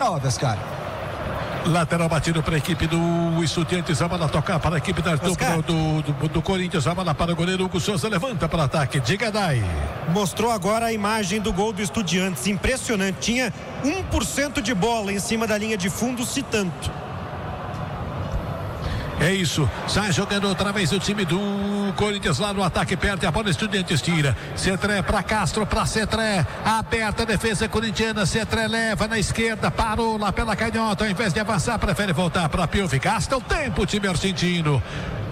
19, Oscar. Lateral batido para a equipe do Estudiantes, a bola tocar para a equipe do Corinthians, a bola para o goleiro Hugo Souza, levanta para o ataque, diga Dai. Mostrou agora a imagem do gol do Estudiantes, impressionante, tinha 1% de bola em cima da linha de fundo, se tanto. É isso, sai jogando outra vez o time do Corinthians lá no ataque, perde a bola, Estudiantes tira, Cetré para Castro, para Cetré, aberta a defesa corintiana, Cetré leva na esquerda, parou lá pela canhota, ao invés de avançar, prefere voltar para Piuvi, gasta o tempo o time argentino.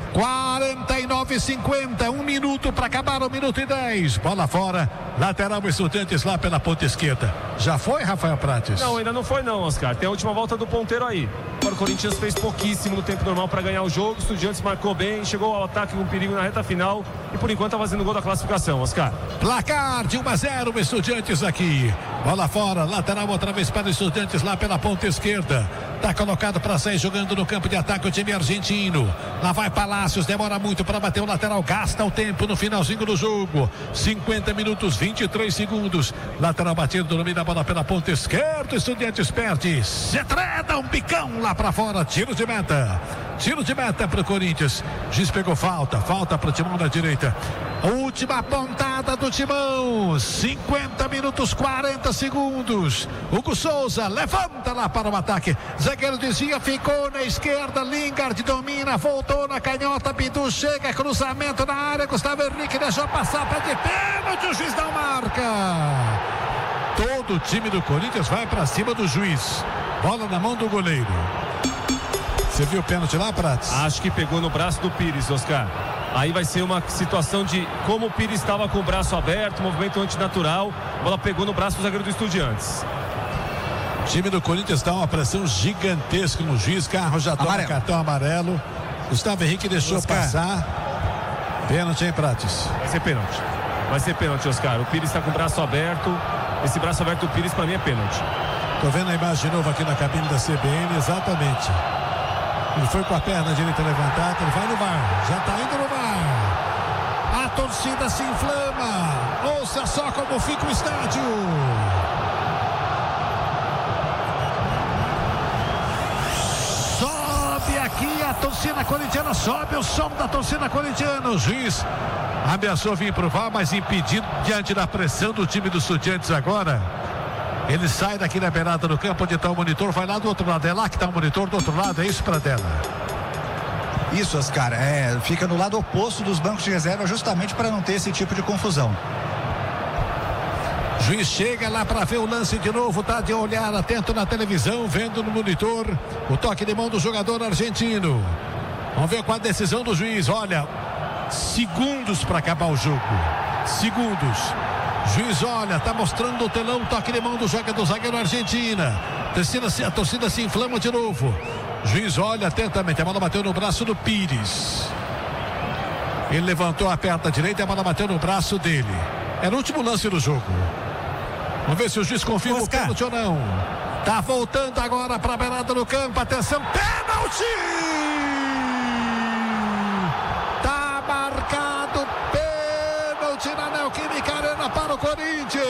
49:50, 1 minuto para acabar, 1 minuto e 10, bola fora, lateral Estudiantes lá pela ponta esquerda. Já foi, Rafael Prates? Não, ainda não foi não, Oscar, tem a última volta do ponteiro aí. Agora o Corinthians fez pouquíssimo no tempo normal para ganhar o jogo, o Estudiantes marcou bem, chegou ao ataque com perigo na reta final e por enquanto está fazendo o gol da classificação, Oscar. Placar de 1-0, Estudiantes aqui, bola fora, lateral outra vez para o Estudiantes lá pela ponta esquerda. Tá colocado para sair jogando no campo de ataque o time argentino. Lá vai Palácios, demora muito para bater o lateral, gasta o tempo no finalzinho do jogo. 50 minutos, 23 segundos. Lateral batido no meio da bola pela ponta esquerda. Estudiantes perde. Cetré dá um bicão lá para fora. Tiro de meta. Tiro de meta para o Corinthians. Giz pegou falta para o Timão da direita. Última pontada do Timão. 50 minutos, 40 segundos. Hugo Souza levanta lá para o ataque. Zagueiro desvia, ficou na esquerda. Lingard domina, voltou na canhota. Bidu chega, cruzamento na área. Gustavo Henrique deixou passar para de pênalti. O juiz não marca. Todo o time do Corinthians vai para cima do juiz. Bola na mão do goleiro. Você viu o pênalti lá, Prates? Acho que pegou no braço do Pires, Oscar. Aí vai ser uma situação de como o Pires estava com o braço aberto, movimento antinatural. A bola pegou no braço do zagueiro do Estudiantes. O time do Corinthians dá uma pressão gigantesca no juiz. Carro já toma cartão amarelo. Gustavo Henrique deixou passar. Pênalti, hein, Prates? Vai ser pênalti. Vai ser pênalti, Oscar. O Pires está com o braço aberto. Esse braço aberto do Pires, para mim, é pênalti. Tô vendo a imagem de novo aqui na cabine da CBN, exatamente. Ele foi com a perna direita levantada, ele vai no VAR, já tá indo no VAR. A torcida se inflama. Ouça só como fica o estádio. Sobe aqui a torcida corintiana, sobe o som da torcida corintiana. O juiz ameaçou vir pro VAR, mas impedido diante da pressão do time dos Estudiantes agora. Ele sai daqui da beirada do campo onde está o monitor, vai lá do outro lado, é lá que está o monitor do outro lado, é isso, Pradella? Isso, Oscar, fica no lado oposto dos bancos de reserva justamente para não ter esse tipo de confusão. O juiz chega lá para ver o lance de novo, tá de olhar atento na televisão, vendo no monitor o toque de mão do jogador argentino. Vamos ver qual a decisão do juiz, olha, segundos para acabar o jogo, segundos. Juiz olha, tá mostrando o telão, toque de mão do zagueiro argentina. A torcida se inflama de novo. Juiz olha atentamente, a bola bateu no braço do Pires. Ele levantou a perna direita e a bola bateu no braço dele. Era o último lance do jogo. Vamos ver se o juiz confirma o pênalti ou não. Tá voltando agora para a beirada do campo, atenção, pênalti! Tá marcado pênalti na Neoquímica Arena para o Corinthians.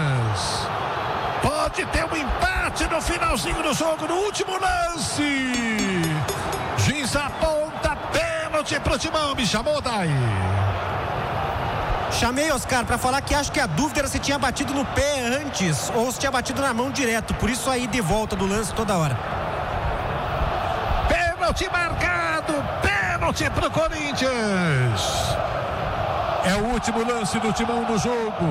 Pode ter um empate no finalzinho do jogo, no último lance. Juiz aponta pênalti pro Timão. Me chamou, Dai? Chamei, Oscar, para falar que acho que a dúvida era se tinha batido no pé antes ou se tinha batido na mão direto. Por isso aí de volta do lance toda hora. Pênalti marcado. Pênalti pro Corinthians. É o último lance do Timão no jogo.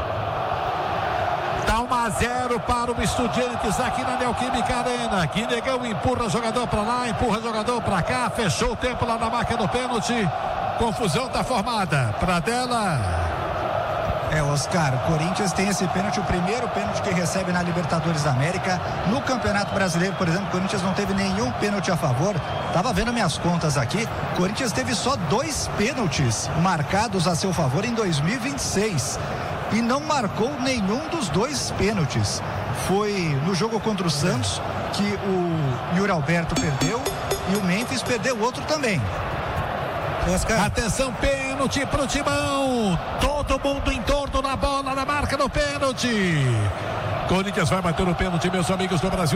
Tá 1-0 para o Estudiantes aqui na Neoquímica Arena. Guinegão empurra jogador para lá, empurra jogador para cá. Fechou o tempo lá na marca do pênalti. Confusão tá formada. Pradella. Oscar, o Corinthians tem esse pênalti, o primeiro pênalti que recebe na Libertadores da América. No Campeonato Brasileiro, por exemplo, o Corinthians não teve nenhum pênalti a favor. Tava vendo minhas contas aqui, o Corinthians teve só 2 pênaltis marcados a seu favor em 2026 e não marcou nenhum dos 2 pênaltis. Foi no jogo contra o Santos que o Yuri Alberto perdeu e o Memphis perdeu o outro também. Oscar. Atenção, pênalti pro Timão. Todo mundo em torno da bola, na marca do pênalti. Corinthians vai bater o pênalti, meus amigos do Brasil.